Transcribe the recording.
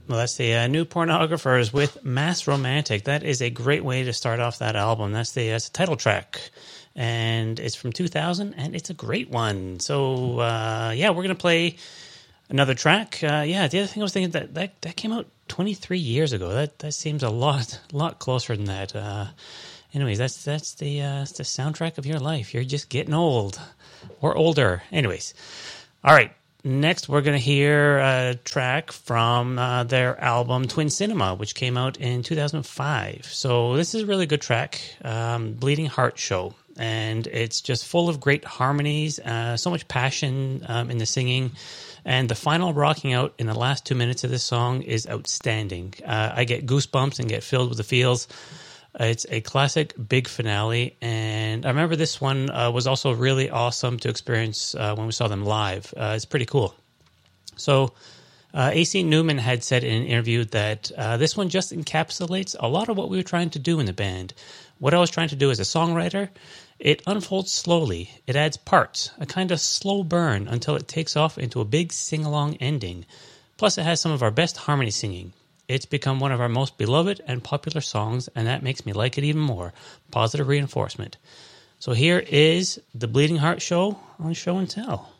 Well, that's the New Pornographers with Mass Romantic. That is a great way to start off that album. That's the title track. And it's from 2000, and it's a great one. So, we're going to play another track. The other thing I was thinking, that came out 23 years ago. That seems a lot closer than that. Anyways, that's the soundtrack of your life. You're just getting old. Or older. Anyways. All right. Next, we're going to hear a track from their album Twin Cinema, which came out in 2005. So this is a really good track, Bleeding Heart Show. And it's just full of great harmonies, so much passion in the singing. And the final rocking out in the last 2 minutes of this song is outstanding. I get goosebumps and get filled with the feels. It's a classic big finale, and I remember this one was also really awesome to experience when we saw them live. It's pretty cool. So AC Newman had said in an interview that this one just encapsulates a lot of what we were trying to do in the band. What I was trying to do as a songwriter, it unfolds slowly. It adds parts, a kind of slow burn until it takes off into a big sing-along ending. Plus, it has some of our best harmony singing. It's become one of our most beloved and popular songs, and that makes me like it even more. Positive reinforcement. So here is the Bleeding Heart Show on Show and Tell.